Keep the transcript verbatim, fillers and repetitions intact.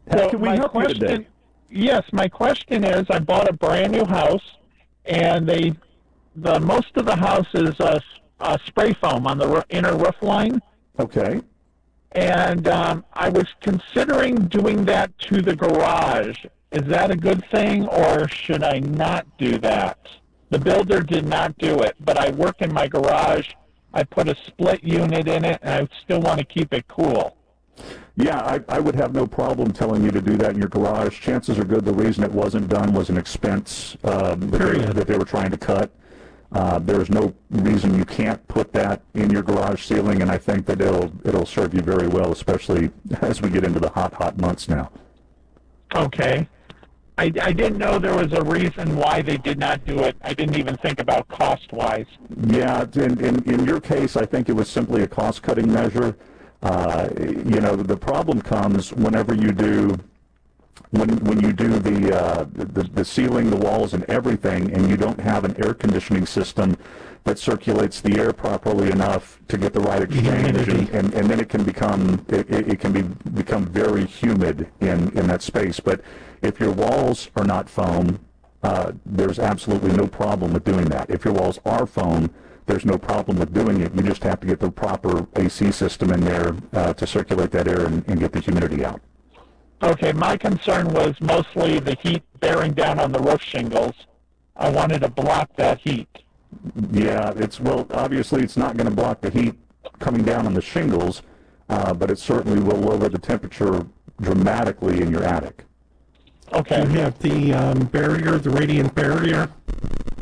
How So can we my help you today? question, yes, my question is, I bought a brand new house, and they, the most of the house is uh, uh, spray foam on the roo- inner roof line, Okay. and um, I was considering doing that to the garage. Is that a good thing, or should I not do that? The builder did not do it, but I work in my garage. I put a split unit in it, and I still want to keep it cool. Yeah, I, I would have no problem telling you to do that in your garage. Chances are good the reason it wasn't done was an expense um, that, they, Period. that they were trying to cut. Uh, there's no reason you can't put that in your garage ceiling, and I think that it'll it'll serve you very well, especially as we get into the hot, hot months now. Okay. I, I didn't know there was a reason why they did not do it. I didn't even think about cost-wise. Yeah, in, in, in your case, I think it was simply a cost-cutting measure. Uh, you know, the problem comes whenever you do when when you do the, uh, the the ceiling, the walls, and everything, and you don't have an air conditioning system that circulates the air properly enough to get the right exchange, and, and, and then it can become it, it can be become very humid in, in that space. But if your walls are not foam, uh, there's absolutely no problem with doing that. If your walls are foam, there's no problem with doing it. You just have to get the proper A C system in there uh, to circulate that air and, and get the humidity out. Okay, my concern was mostly the heat bearing down on the roof shingles. I wanted to block that heat. Yeah, it's well, obviously it's not going to block the heat coming down on the shingles, uh, but it certainly will lower the temperature dramatically in your attic. Okay. You have the um, barrier, the radiant barrier.